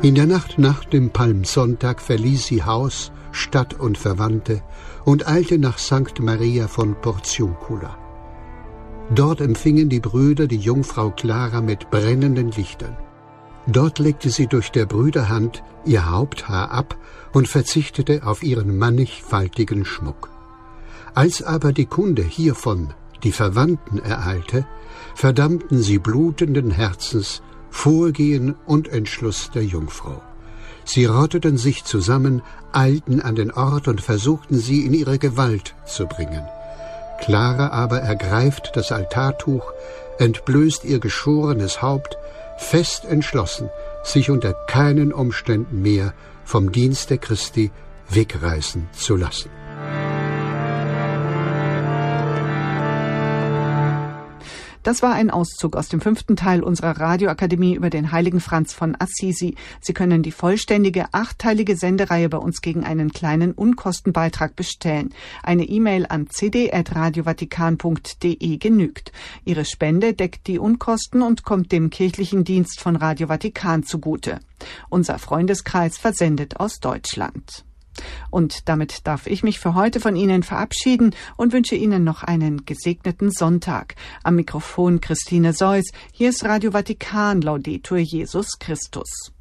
In der Nacht nach dem Palmsonntag verließ sie Haus, Stadt und Verwandte und eilte nach St. Maria von Portiuncula. Dort empfingen die Brüder die Jungfrau Clara mit brennenden Lichtern. Dort legte sie durch der Brüder Hand ihr Haupthaar ab und verzichtete auf ihren mannigfaltigen Schmuck. Als aber die Kunde hiervon die Verwandten ereilte, verdammten sie blutenden Herzens Vorgehen und Entschluss der Jungfrau. Sie rotteten sich zusammen, eilten an den Ort und versuchten sie in ihre Gewalt zu bringen. Clara aber ergreift das Altartuch, entblößt ihr geschorenes Haupt, fest entschlossen, sich unter keinen Umständen mehr vom Dienste Christi wegreißen zu lassen. Das war ein Auszug aus dem 5. Teil unserer Radioakademie über den heiligen Franz von Assisi. Sie können die vollständige 8-teilige Sendereihe bei uns gegen einen kleinen Unkostenbeitrag bestellen. Eine E-Mail an cd@radiovatikan.de genügt. Ihre Spende deckt die Unkosten und kommt dem kirchlichen Dienst von Radio Vatikan zugute. Unser Freundeskreis versendet aus Deutschland. Und damit darf ich mich für heute von Ihnen verabschieden und wünsche Ihnen noch einen gesegneten Sonntag. Am Mikrofon Christine Seuss. Hier ist Radio Vatikan, Laudetur Jesus Christus.